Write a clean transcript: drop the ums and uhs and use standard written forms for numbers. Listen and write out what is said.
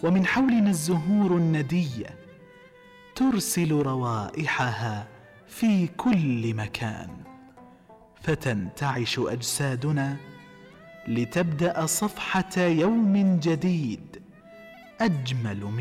ومن حولنا الزهور الندية ترسل روائحها في كل مكان، فتنتعش أجسادنا لتبدأ صفحة يوم جديد أجمل